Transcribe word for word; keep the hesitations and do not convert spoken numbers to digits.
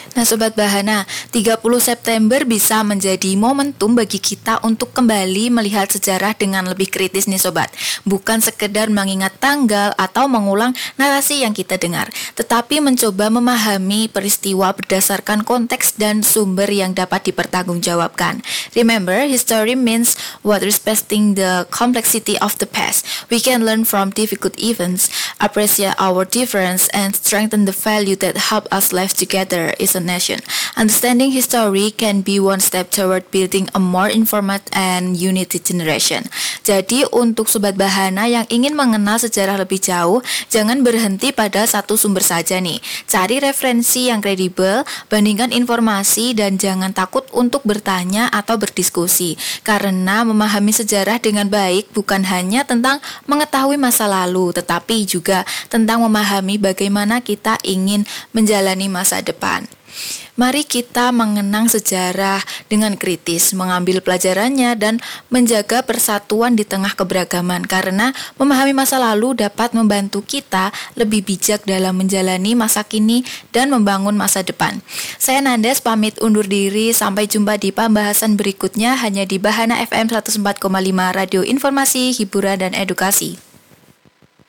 Nah Sobat Bahana, tiga puluh September bisa menjadi momentum bagi kita untuk kembali melihat sejarah dengan lebih kritis nih Sobat. Bukan sekedar mengingat tanggal atau mengulang narasi yang kita dengar, tetapi mencoba memahami peristiwa berdasarkan konteks dan sumber yang dapat dipertanggungjawabkan. Remember, history means what respecting the complexity of the past. We can learn from difficult events, appreciate our difference, and strengthen the value that help us live together as a nation. Understanding history can be one step toward building a more informed and united generation. Jadi untuk Sobat Bahana yang ingin mengenal sejarah lebih jauh, jangan berhenti pada satu sumber saja nih. Cari referensi yang kredibel, bandingkan informasi, dan jangan takut untuk bertanya atau berdiskusi. Karena memahami sejarah dengan baik bukan hanya tentang mengetahui masa lalu, tetapi juga tentang memahami bagaimana kita ingin menjalani masa depan. Mari kita mengenang sejarah dengan kritis, mengambil pelajarannya dan menjaga persatuan di tengah keberagaman, karena memahami masa lalu dapat membantu kita lebih bijak dalam menjalani masa kini dan membangun masa depan. Saya Nandes pamit undur diri, sampai jumpa di pembahasan berikutnya hanya di Bahana F M seratus empat koma lima Radio Informasi, Hiburan dan Edukasi.